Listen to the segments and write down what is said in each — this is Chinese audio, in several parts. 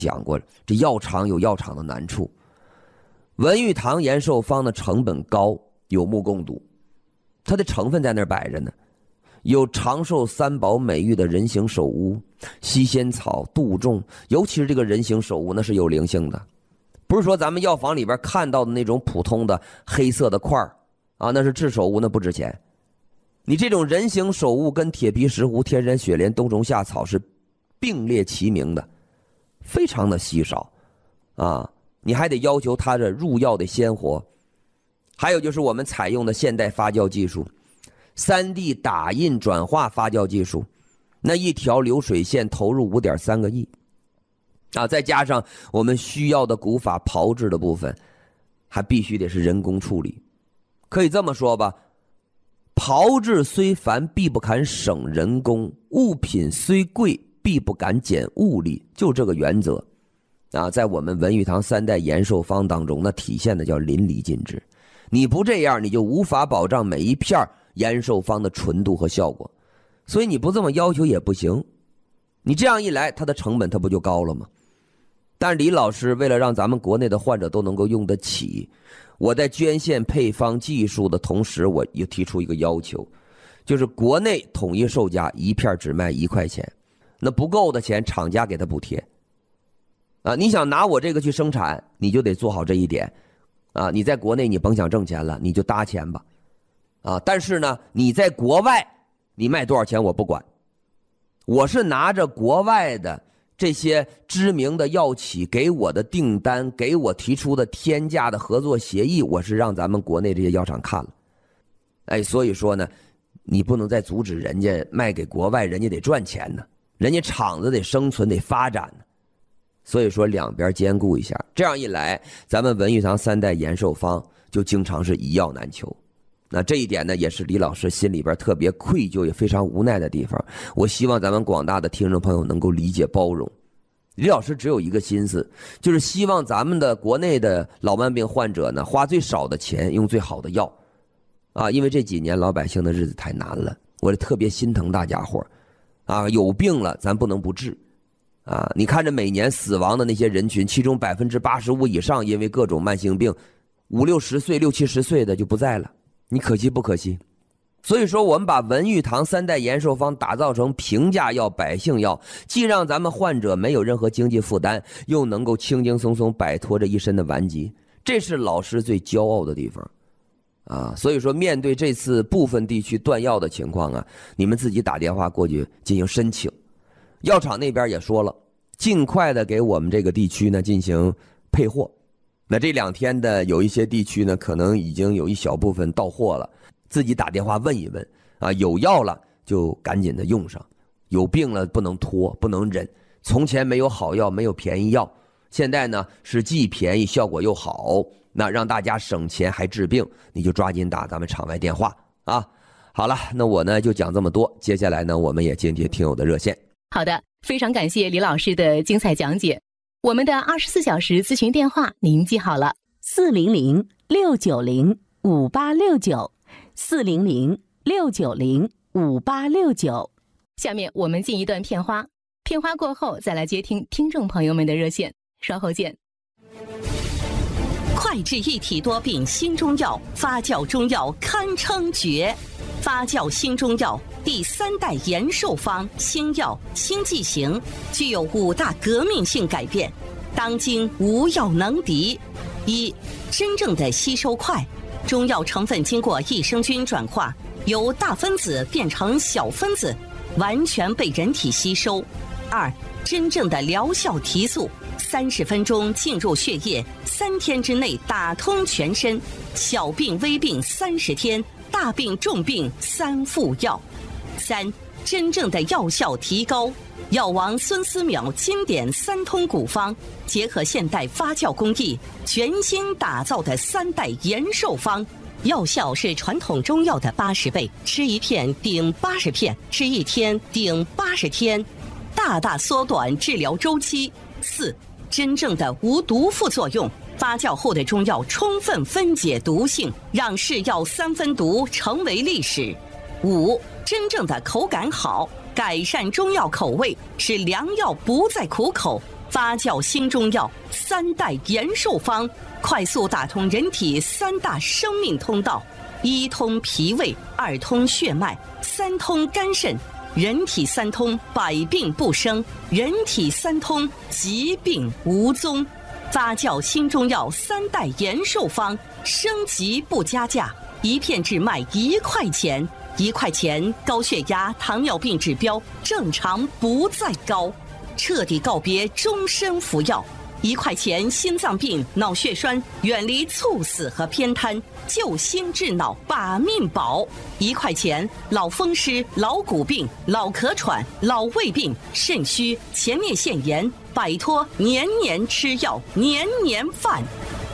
讲过，这药厂有药厂的难处。文玉堂延寿方的成本高，有目共睹，它的成分在那儿摆着呢，有长寿三宝美誉的人形首乌、西仙草、杜仲，尤其是这个人形首乌，那是有灵性的，不是说咱们药房里边看到的那种普通的黑色的块啊，那是制首乌，那不值钱。你这种人形首乌跟铁皮石斛、天山雪莲、冬虫夏草是并列齐名的，非常的稀少啊！你还得要求它的入药的鲜活，还有就是我们采用的现代发酵技术，3D 打印转化发酵技术，那一条流水线投入5.3个亿啊！再加上我们需要的古法炮制的部分，还必须得是人工处理。可以这么说吧，炮制虽繁必不敢省人工，物品虽贵必不敢减物力，就这个原则啊，在我们文玉堂3代延寿方当中，那体现的叫淋漓尽致。你不这样，你就无法保障每一片延寿方的纯度和效果，所以你不这么要求也不行。你这样一来，它的成本它不就高了吗？但是李老师为了让咱们国内的患者都能够用得起，我在捐献配方技术的同时，我又提出一个要求，就是国内统一售价一片只卖1块钱，那不够的钱厂家给他补贴啊！你想拿我这个去生产，你就得做好这一点啊！你在国内你甭想挣钱了，你就搭钱吧啊！但是呢，你在国外你卖多少钱我不管，我是拿着国外的这些知名的药企给我的订单，给我提出的天价的合作协议，我是让咱们国内这些药厂看了。哎，所以说呢，你不能再阻止人家卖给国外，人家得赚钱呢，人家厂子得生存得发展呢。所以说两边兼顾一下，这样一来，咱们文玉堂3代延寿方就经常是一药难求。那这一点呢，也是李老师心里边特别愧疚也非常无奈的地方。我希望咱们广大的听众朋友能够理解包容。李老师只有一个心思，就是希望咱们的国内的老慢病患者呢，花最少的钱用最好的药啊，因为这几年老百姓的日子太难了，我特别心疼大家伙啊，有病了咱不能不治啊！你看着每年死亡的那些人群，其中85%以上因为各种慢性病，50、60岁、60、70岁的就不在了，你可惜不可惜？所以说我们把文玉堂3代延寿方打造成平价药、百姓药，既让咱们患者没有任何经济负担，又能够轻轻松松摆脱这一身的顽疾，这是老师最骄傲的地方啊！所以说面对这次部分地区断药的情况啊，你们自己打电话过去进行申请，药厂那边也说了，尽快的给我们这个地区呢进行配货。那这2天的有一些地区呢，可能已经有一小部分到货了，自己打电话问一问啊，有药了就赶紧的用上，有病了不能拖，不能忍。从前没有好药，没有便宜药，现在呢是既便宜效果又好，那让大家省钱还治病，你就抓紧打咱们场外电话啊！好了，那我呢就讲这么多，接下来呢我们也接听听友的热线。 好的，非常感谢李老师的精彩讲解。我们的24小时咨询电话您记好了，400-690-5869，400-690-5869。下面我们进一段片花，片花过后再来接听听众朋友们的热线，稍后见。 快治一体多病新中药，发酵中药堪称绝。发酵新中药第3代延寿方新药新剂型，具有5大革命性改变，当今无药能敌。1、真正的吸收快，中药成分经过益生菌转化，由大分子变成小分子，完全被人体吸收。2、真正的疗效提速，30分钟进入血液，3天之内打通全身，小病微病30天，大病重病3副药。3、真正的药效提高，药王孙思邈经典3通古方，结合现代发酵工艺，全新打造的3代延寿方，药效是传统中药的80倍，吃1片顶80片，吃1天顶80天，大大缩短治疗周期。4、真正的无毒副作用，发酵后的中药充分分解毒性，让是药3分毒成为历史。5、真正的口感好，改善中药口味，使良药不再苦口， 发酵新中药3代延寿方，快速打通人体3大生命通道：1通脾胃，2通血脉，3通肝肾。人体3通，百病不生；人体3通，疾病无踪。发酵新中药3代延寿方，升级不加价，一片只卖1块钱，1块钱高血压、糖尿病指标正常不再高，彻底告别终身服药。1块钱心脏病、脑血栓远离猝死和偏瘫，救心治脑把命保。1块钱老风湿、老骨病、老咳喘、老胃病、肾虚、前列腺炎，摆脱年年吃药、年年犯。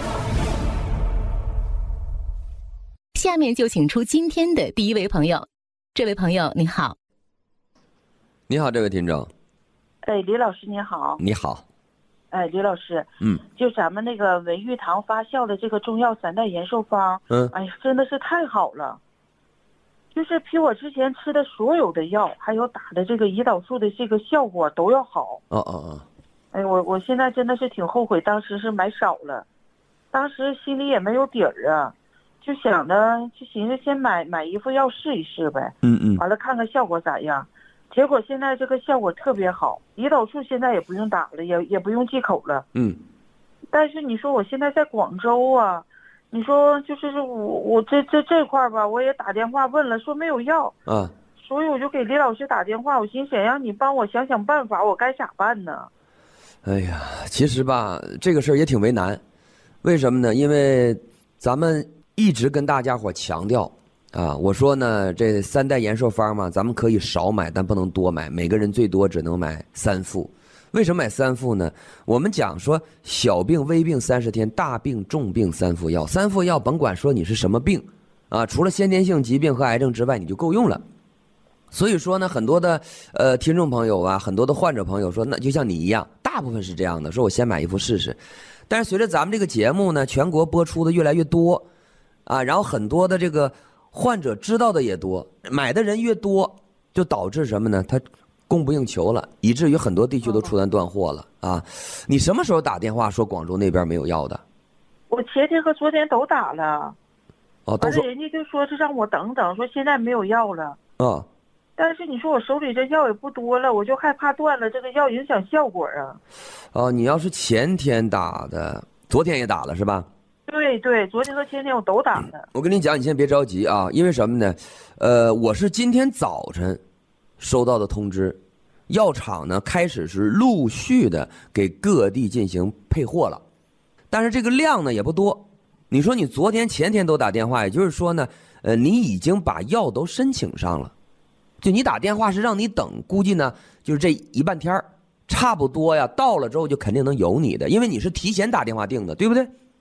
下面就请出今天的第一位朋友。这位朋友你好。 你好，这位听众。 李老师你好。 你好。 李老师，就咱们那个文玉堂发酵的这个中药3代延寿方，哎呀，真的是太好了，就是比我之前吃的所有的药，还有打的这个胰岛素的这个效果都要好。哎，我现在真的是挺后悔，当时是买少了，当时心里也没有底儿啊，就想着就寻思先买一副药试一试呗，完了看看效果咋样。结果现在这个效果特别好，胰岛素现在也不用打了，也不用忌口了。但是你说我现在在广州啊，你说就是我这块吧，我也打电话问了，说没有药啊，所以我就给李老师打电话，我心想让你帮我想想办法，我该咋办呢？ 哎呀，其实吧，这个事儿也挺为难，为什么呢？因为咱们一直跟大家伙强调。我说呢，这3代延寿方嘛，咱们可以少买，但不能多买，每个人最多只能买3副。为什么买3副呢？我们讲说小病微病30天，大病重病3副药，3副药甭管说你是什么病除了先天性疾病和癌症之外，你就够用了。所以说呢，很多的听众朋友啊，很多的患者朋友说，那就像你一样，大部分是这样的，说我先买一副试试。但是随着咱们这个节目呢，全国播出的越来越多然后很多的这个患者知道的也多，买的人越多，就导致什么呢？它供不应求了，以至于很多地区都出现断货了你什么时候打电话说广州那边没有药的？ 我前天和昨天都打了。 都说人家就说是让我等等，说现在没有药了。但是你说我手里这药也不多了，我就害怕断了这个药影响效果啊。 你要是前天打的，昨天也打了是吧？ 对，昨天和前天我都打了。 我跟你讲，你先别着急因为什么呢？我是今天早晨收到的通知，药厂呢开始是陆续的给各地进行配货了，但是这个量呢也不多。你说你昨天前天都打电话，也就是说呢，你已经把药都申请上了，就你打电话是让你等，估计呢就是这1半天差不多呀，到了之后就肯定能有你的，因为你是提前打电话订的，对不对？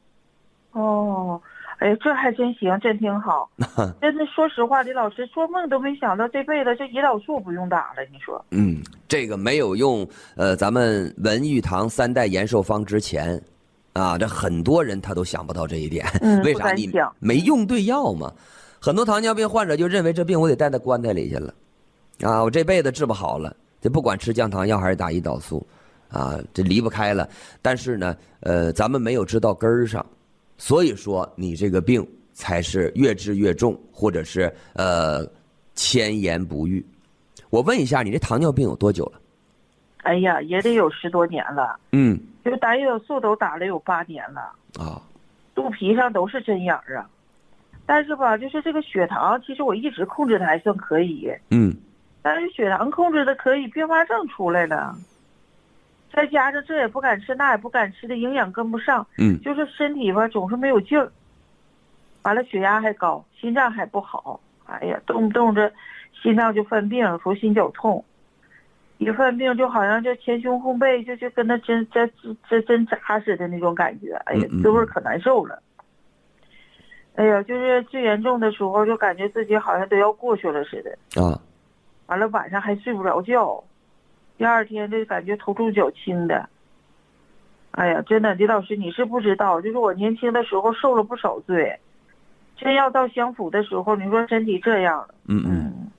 哎，这还真行，真挺好。真的，说实话，李老师做梦都没想到这辈子这胰岛素不用打了。你说， 这个没有用咱们文玉堂3代延寿方之前这很多人他都想不到这一点。为啥？你没用对药嘛？很多糖尿病患者就认为这病我得带到棺材里去了我这辈子治不好了，这不管吃降糖药还是打胰岛素这离不开了。但是呢咱们没有治到根儿上，所以说你这个病才是越治越重，或者是千言不愈。我问一下，你这糖尿病有多久了？ 哎呀，也得有10多年了。就打胰岛素都打了有8年了肚皮上都是针眼但是吧，就是这个血糖，其实我一直控制的还算可以。但是血糖控制的可以，并发症出来了。再加上这也不敢吃，那也不敢吃的，营养跟不上。就是身体吧总是没有劲儿，完了血压还高，心脏还不好。哎呀，动不动这心脏就犯病，说心绞痛，一犯病就好像就前胸后背就跟那针扎似的那种感觉。哎呀，滋味可难受了。哎呀，就是最严重的时候，就感觉自己好像都要过去了似的完了晚上还睡不着觉。第2天就感觉头重脚轻的。哎呀，真的，李老师你是不知道，就是我年轻的时候受了不少罪，真要到享福的时候，你说身体这样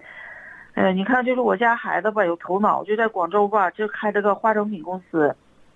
了。你看就是我家孩子吧有头脑，就在广州吧就开了个化妆品公司，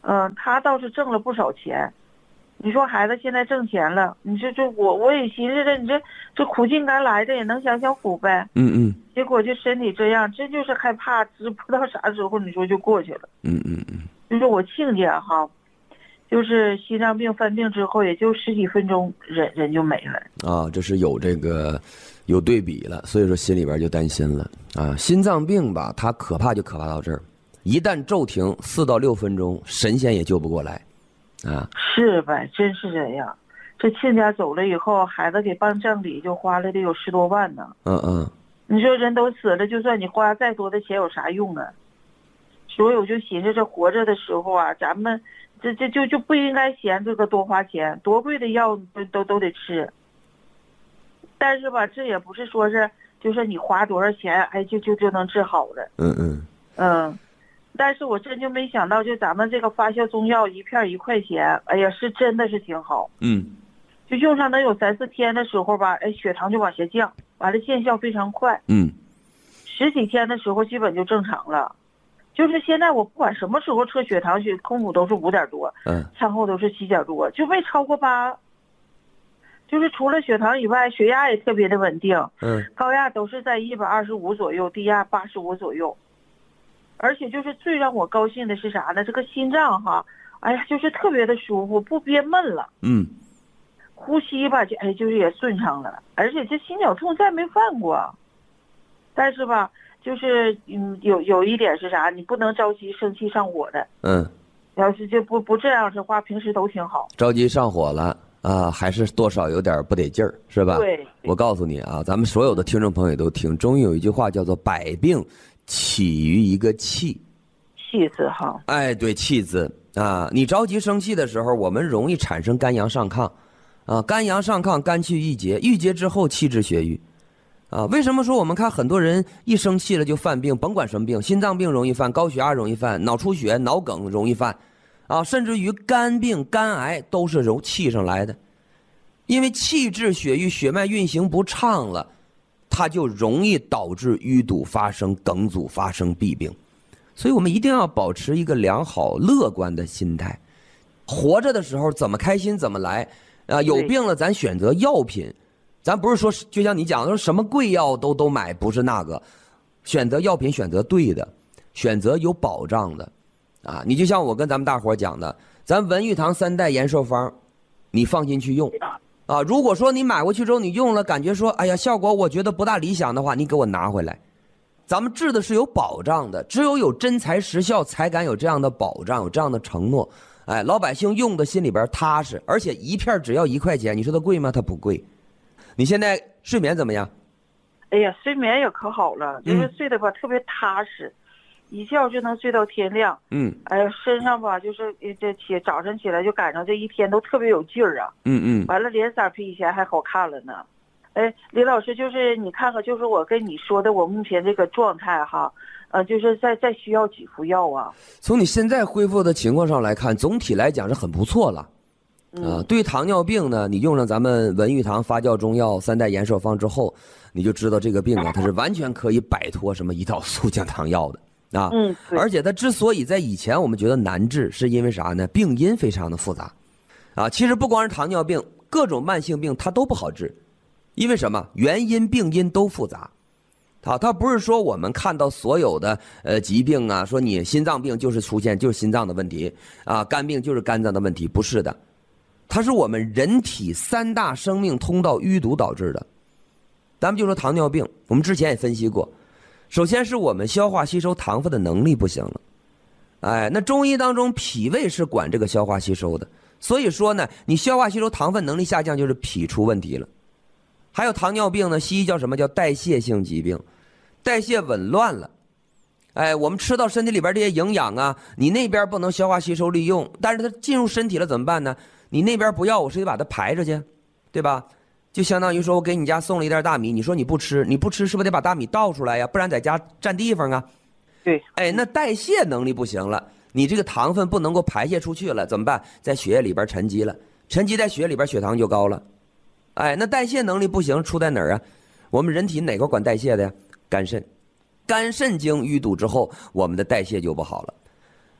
他倒是挣了不少钱。你说孩子现在挣钱了，你说这我也寻思着，你这苦尽甘来的也能享享福呗。结果就身体这样，这就是害怕，不知道啥时候你说就过去了。就是我亲家哈，就是心脏病犯病之后，也就10几分钟人就没了。 啊，这是有有对比了，所以说心里边就担心了啊。心脏病吧，它可怕就可怕到这儿，一旦骤停4到6分钟，神仙也救不过来。啊， 是呗，真是这样。这亲家走了以后，孩子给办葬礼就花了得有10多万呢。你说人都死了，就算你花再多的钱有啥用啊？所以我就寻思，这活着的时候啊，咱们就不应该嫌这个多花钱，多贵的药都得吃。但是吧，这也不是说是就是你花多少钱，哎，就能治好的。但是我真就没想到，就咱们这个发酵中药一片1块钱，哎呀，是真的是挺好。就用上能有3、4天的时候吧，哎，血糖就往下降，完了见效非常快。10几天的时候基本就正常了。就是现在我不管什么时候测血糖，空腹都是5点多，餐后都是7点多，就没超过8。就是除了血糖以外，血压也特别的稳定。高压都是在125左右，低压85左右。而且就是最让我高兴的是啥呢？这个心脏哈，哎呀，就是特别的舒服，不憋闷了。呼吸吧，就是也顺畅了。而且这心绞痛再没犯过。但是吧，就是有一点是啥？你不能着急生气上火的。要是就不这样的话，平时都挺好。 着急上火了啊，还是多少有点不得劲儿，是吧？ 对。 我告诉你啊，咱们所有的听众朋友都听，中医有一句话叫做“百病起于一个气”， 气字哈。 哎，对，气字啊。你着急生气的时候，我们容易产生肝阳上亢，啊，肝阳上亢，肝气郁结，郁结之后气滞血瘀，啊，为什么说我们看很多人一生气了就犯病，甭管什么病，心脏病容易犯，高血压容易犯，脑出血、脑梗容易犯，啊，甚至于肝病、肝癌都是由气上来的，因为气滞血瘀，血脉运行不畅了。它就容易导致淤堵发生、梗阻发生、弊病，所以我们一定要保持一个良好乐观的心态。活着的时候怎么开心怎么来啊！有病了咱选择药品，咱不是说就像你讲的说什么贵药都买，不是那个，选择药品选择对的，选择有保障的，啊！你就像我跟咱们大伙讲的，咱文玉堂3代延寿方，你放心去用。啊，如果说你买过去之后你用了，感觉说，哎呀，效果我觉得不大理想的话，你给我拿回来。咱们治的是有保障的，只有真材实效，才敢有这样的保障，有这样的承诺。哎，老百姓用的心里边踏实，而且一片只要1块钱，你说它贵吗？它不贵。你现在睡眠怎么样？ 哎呀，睡眠也可好了，就是睡得吧特别踏实。一觉就能睡到天亮。哎呀，身上吧就是早上起来就赶上这一天都特别有劲儿啊。完了脸色比以前还好看了呢。哎，李老师，就是你看看，就是我跟你说的我目前这个状态哈，就是再需要几副药啊？ 从你现在恢复的情况上来看，总体来讲是很不错了。对糖尿病呢，你用上咱们文玉堂发酵中药3代延寿方之后，你就知道这个病啊，它是完全可以摆脱什么胰岛素降糖药的。啊，而且它之所以在以前我们觉得难治，是因为啥呢？病因非常的复杂，啊，其实不光是糖尿病，各种慢性病它都不好治，因为什么？原因病因都复杂，它不是说我们看到所有的疾病啊，说你心脏病就是心脏的问题啊，肝病就是肝脏的问题，不是的，它是我们人体3大生命通道淤堵导致的。咱们就说糖尿病，我们之前也分析过。首先是我们消化吸收糖分的能力不行了，哎，那中医当中脾胃是管这个消化吸收的，所以说呢，你消化吸收糖分能力下降就是脾出问题了。还有糖尿病呢，西医叫什么？叫代谢性疾病，代谢紊乱了。哎，我们吃到身体里边这些营养啊，你那边不能消化吸收利用，但是它进入身体了怎么办呢？你那边不要，我是得把它排出去，对吧？就相当于说我给你家送了一袋大米，你说你不吃是不是得把大米倒出来呀？不然在家占地方啊。 对， 哎，那代谢能力不行了，你这个糖分不能够排泄出去了，怎么办？在血液里边沉积了，沉积在血液里边，血糖就高了。哎，那代谢能力不行，出在哪儿啊？我们人体哪块管代谢的呀？肝肾，肝肾经淤堵之后，我们的代谢就不好了。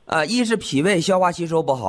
一是脾胃消化吸收不好。